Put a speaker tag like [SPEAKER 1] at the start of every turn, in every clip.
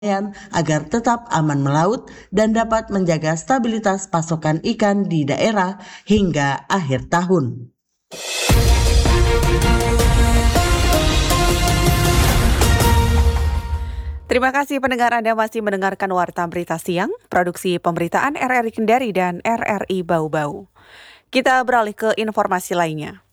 [SPEAKER 1] nelayan agar tetap aman melaut dan dapat menjaga stabilitas pasokan ikan di daerah hingga akhir tahun.
[SPEAKER 2] Terima kasih pendengar, Anda masih mendengarkan Warta Berita Siang, produksi pemberitaan RRI Kendari dan RRI Bau-Bau. Kita beralih ke informasi lainnya.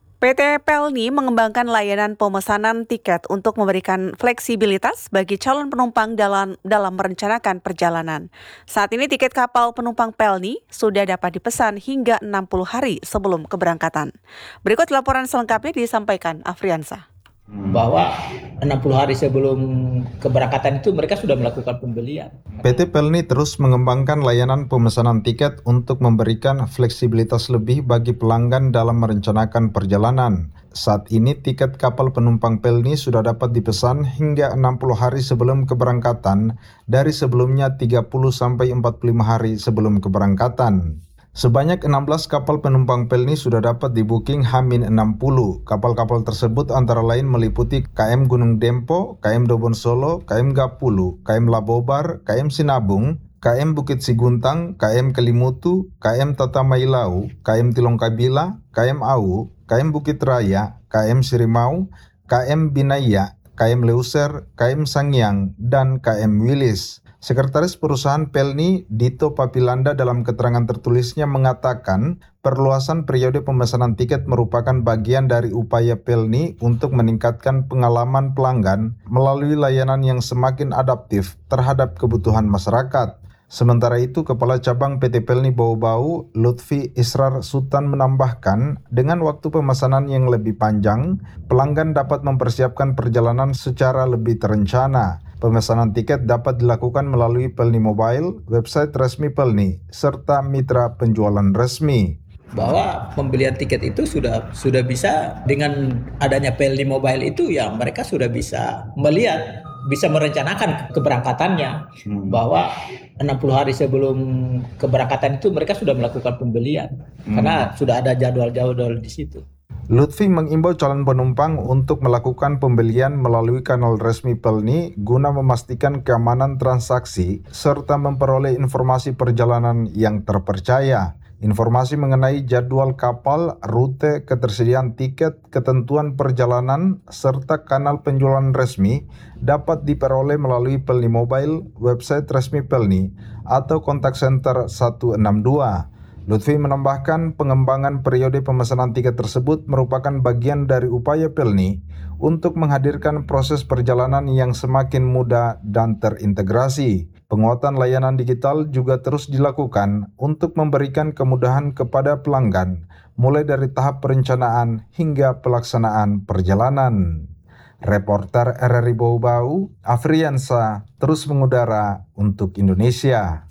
[SPEAKER 2] PT Pelni mengembangkan layanan pemesanan tiket untuk memberikan fleksibilitas bagi calon penumpang dalam merencanakan perjalanan. Saat ini tiket kapal penumpang Pelni sudah dapat dipesan hingga 60 hari sebelum keberangkatan. Berikut laporan selengkapnya disampaikan Afriansah.
[SPEAKER 3] Bahwa 60 hari sebelum keberangkatan itu mereka sudah melakukan pembelian.
[SPEAKER 4] PT Pelni terus mengembangkan layanan pemesanan tiket untuk memberikan fleksibilitas lebih bagi pelanggan dalam merencanakan perjalanan. Saat ini tiket kapal penumpang Pelni sudah dapat dipesan hingga 60 hari sebelum keberangkatan dari sebelumnya 30-45 hari sebelum keberangkatan. Sebanyak 16 kapal penumpang Pelni sudah dapat di-booking H-60. Kapal-kapal tersebut antara lain meliputi KM Gunung Dempo, KM Dobon Solo, KM Gapulu, KM Labobar, KM Sinabung, KM Bukit Siguntang, KM Kelimutu, KM Tatamailau, KM Tilongkabila, KM Au, KM Bukit Raya, KM Sirimau, KM Binaya, KM Leuser, KM Sangyang, dan KM Wilis. Sekretaris Perusahaan Pelni, Dito Papilanda, dalam keterangan tertulisnya mengatakan perluasan periode pemesanan tiket merupakan bagian dari upaya Pelni untuk meningkatkan pengalaman pelanggan melalui layanan yang semakin adaptif terhadap kebutuhan masyarakat. Sementara itu, Kepala Cabang PT Pelni Bau-Bau, Lutfi Israr Sultan, menambahkan, dengan waktu pemesanan yang lebih panjang, pelanggan dapat mempersiapkan perjalanan secara lebih terencana. Pemesanan tiket dapat dilakukan melalui Pelni Mobile, website resmi Pelni, serta mitra penjualan resmi.
[SPEAKER 3] Bahwa pembelian tiket itu sudah bisa dengan adanya Pelni Mobile itu, ya mereka sudah bisa melihat, bisa merencanakan keberangkatannya. Bahwa 60 hari sebelum keberangkatan itu mereka sudah melakukan pembelian karena sudah ada jadwal-jadwal di situ.
[SPEAKER 4] Lutfi mengimbau calon penumpang untuk melakukan pembelian melalui kanal resmi Pelni guna memastikan keamanan transaksi serta memperoleh informasi perjalanan yang terpercaya. Informasi mengenai jadwal kapal, rute, ketersediaan tiket, ketentuan perjalanan, serta kanal penjualan resmi dapat diperoleh melalui Pelni Mobile, website resmi Pelni, atau kontak center 162. Lutfi menambahkan pengembangan periode pemesanan tiket tersebut merupakan bagian dari upaya Pelni untuk menghadirkan proses perjalanan yang semakin mudah dan terintegrasi. Penguatan layanan digital juga terus dilakukan untuk memberikan kemudahan kepada pelanggan, mulai dari tahap perencanaan hingga pelaksanaan perjalanan. Reporter RRI Bau-Bau, Afriansah, terus mengudara untuk Indonesia.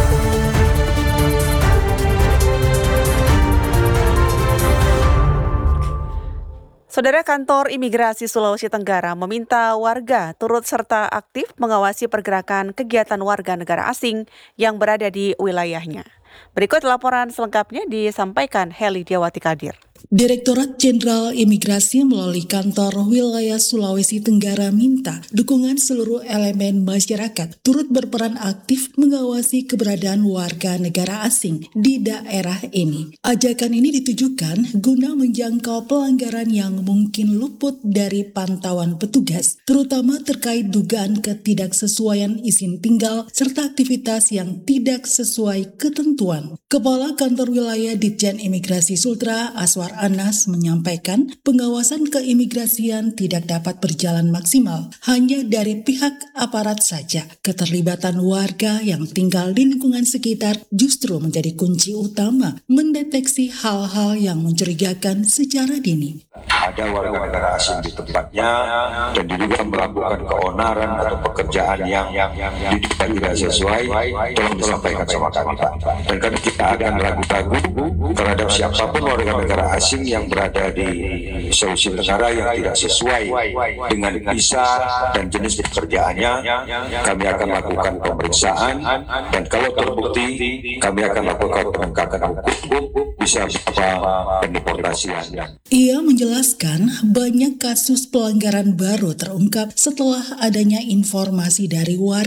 [SPEAKER 2] Saudara, Kantor Imigrasi Sulawesi Tenggara meminta warga turut serta aktif mengawasi pergerakan kegiatan warga negara asing yang berada di wilayahnya. Berikut laporan selengkapnya disampaikan Heli Diawati Kadir.
[SPEAKER 5] Direktorat Jenderal Imigrasi melalui Kantor Wilayah Sulawesi Tenggara minta dukungan seluruh elemen masyarakat turut berperan aktif mengawasi keberadaan warga negara asing di daerah ini. Ajakan ini ditujukan guna menjangkau pelanggaran yang mungkin luput dari pantauan petugas, terutama terkait dugaan ketidaksesuaian izin tinggal serta aktivitas yang tidak sesuai ketentuan. Kepala Kantor Wilayah Ditjen Imigrasi Sultra, Aswar Anas, menyampaikan pengawasan keimigrasian tidak dapat berjalan maksimal hanya dari pihak aparat saja. Keterlibatan warga yang tinggal di lingkungan sekitar justru menjadi kunci utama mendeteksi hal-hal yang mencurigakan secara dini.
[SPEAKER 6] Ada warga negara asing di tempatnya dan diduga melakukan keonaran atau pekerjaan yang diduga tidak sesuai, tolong disampaikan sama kami, Pak. Dan kan kita akan ragu-ragu terhadap siapapun warga negara asing yang berada di Sulawesi Tenggara yang tidak sesuai dengan visa dan jenis pekerjaannya. Kami akan lakukan pemeriksaan dan kalau terbukti kami akan lakukan penegakan hukum bisa berupa pendeportasian.
[SPEAKER 5] Ia menjelaskan banyak kasus pelanggaran baru terungkap setelah adanya informasi dari warga